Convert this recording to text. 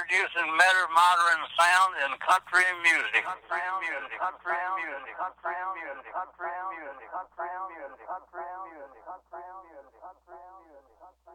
introducing better modern sound in country music. Country music. Country music. Country music. Country music. Country music. Country music. Country music. Country music.